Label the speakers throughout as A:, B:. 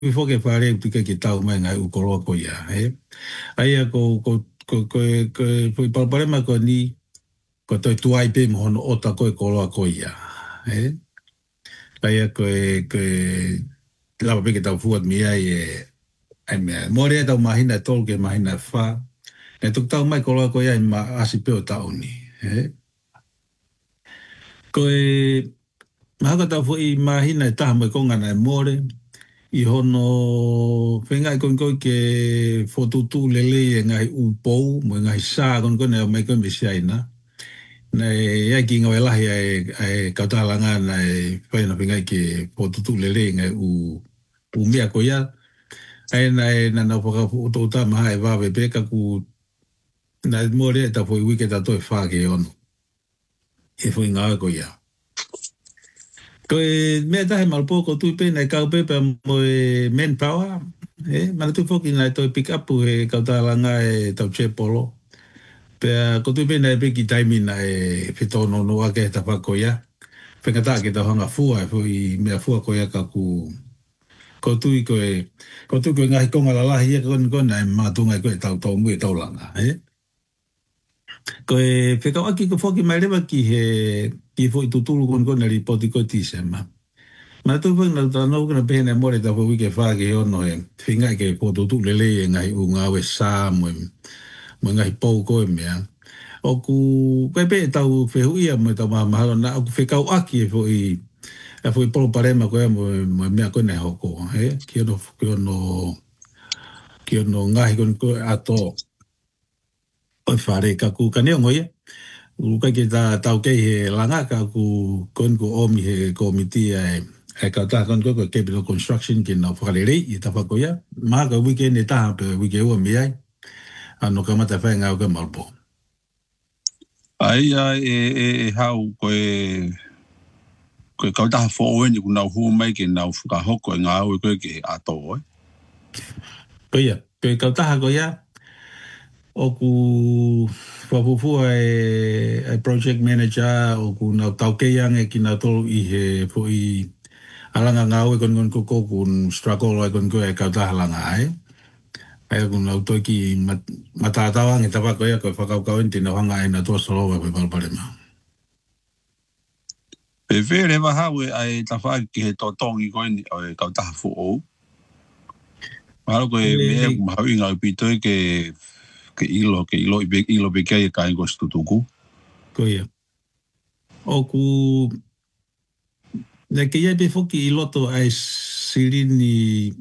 A: fo ke whare pika ki tau mai ngai ukoroa ko ia, he? Aia ko palparema ko ni, ko toi tuai pe mohono ota koe koroa ko ia, he? Aia lava peke tau fuat mi ai mea, more tau mahina tolu ke mahina wha, e tuk tau mai koroa ko ia ma asi peo tau ni, he? Koe, mahaka tau fu i mahina e taha mai kongana e more, I hono whengai koi ke whotutu lele e ngai upou, mo ngai sā kon e mai koe misiaina. Nei ia ki ngau e lahi ai kautalanga na e whaina whengai ke whotutu lele e ngai u mea ko ia. Ai nai na nau whaka utouta maha e wawe peka ku na more e ta fwoi wike ta toi whake ono. E fwoi ngau ko ia. Koe mea tahe malpo ko tui pe nei kau pepe mo e manpower, mana tui foki nei toi pick up he kautalanga e tau che polo. Pea ko tui pe nei peki taimi nei whitono no ake ta whako ia. Whengata ke tau hanga fua e fui mea fua ko ia ka ku ko tui koe ngahi konga la lahi ia kona e mātunga koe tau tau mui tau langa. Koe whekau aki ko foki mai rewa ki fo i tutulu kona ripoti koe tisema. Ma tu fo na tano na pena more da fo wike fa ke ono e finga ke po tu lele ngai u nga we sa mo ngai po ko me o ku pepe tau fe huia mo ta ma na o fe kau aki fo i fo i polo pare ma ko mo me ko ne hoko ki no ngai ko ato o fare ka ku ka ne ngoia u ka ke tau ke he langa ka ku kon ko omi he komiti e ka ta kon ko capital construction ki na whakarere I ta whakoia. Maa ka weekend e taha pe wike ua mi ai. Ano ka mata whae ngau ka malpo.
B: Ai hau koe kautaha fo ni kuna hu mai ke na whakahoko e ngau koe ke ato
A: Koia, koe kautaha koia. Oku whapufua e project manager oku na taukeiange ki na tolu I he fo I alanga ngau e kon koko kun struggle e kon koe e kautaha langa ai. Ai kun au toki matatawang e tawako ia koe whakaukau enti na whanga e na tua solowa koe palparema.
B: E where wa hau e ai tawhaki ki he totongi koe ni o e kautaha fu o. Maro koe mea kumahau I ngau pito ke ilo I kei e kai ko stutuku.
A: Koia. Oku ne ke ia pe foki I loto ai sirini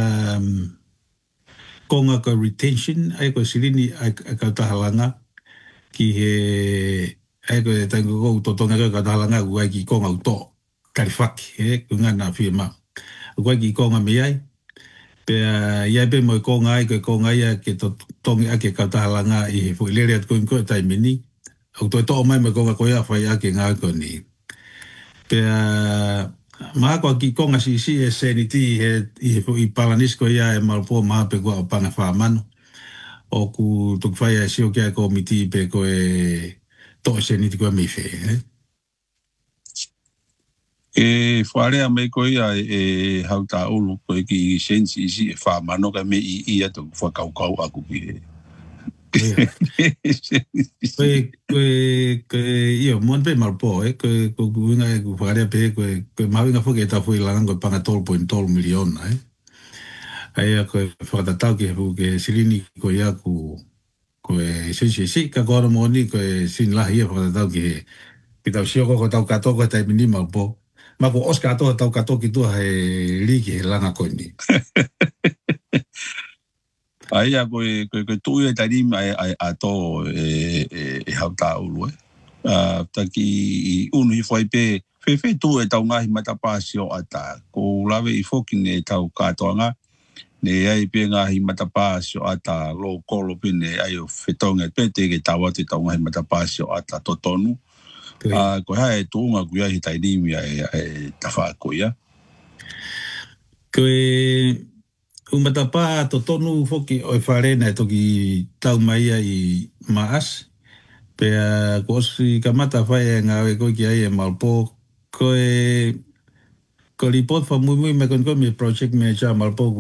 A: konga ka retention ai ko sirini ai ka tahalanga ki he ai ko tango ko totonga ka tahalanga ku ai ki konga uto karifaki ku ngana firma ku ai ki konga me ai pe ia pe mo konga ai ko konga ia ke tongi ake ka tahalanga I fu lere at ko tai mini au to mai me konga ko ia fai ake nga ko ni pe maa ko ki konga si e seniti I palanisco ia e malpo maa pe kua pana whaamano. O ku tuk whai a sio kia komiti pe ko e to seniti kua miwhe.
B: E wharea mai ko ia e hauta ulu ko ki sensi isi e whaamano ka me I atu whakaukau aku ki he.
A: Koe io mon pe malpo ko kuinga e ku wharea pe koe mawinga whoke e ta fui langan koe panga 12.12 miliona ai koe whakatatau ki hefu ke silini ko ia koe si ka kora moni koe sin lahi ia whakatatau ki he ki tau sio ko tau kato ko tai mini malpo ma ko oska to tau kato ki tua he liki he langa koe ni
B: Ai a koe tui e tari mai ato e hauta ulu taki I unu I whai pe whewhe tu e tau ngahi matapasio ata ko lawe I whokine tau katoanga ne ai pe ngahi matapasio ata lo kolo pine ai o whetonga pe te ke tau ati tau ngahi matapasio ata totonu ko hae tuunga kuia hi tairimi e tawha koia
A: koe umatapa to tonu foki o farena toki tau mai ai maas pe ko si kamata fai nga ko ki ai malpo koe ko report fa mui me kon ko me project manager malpo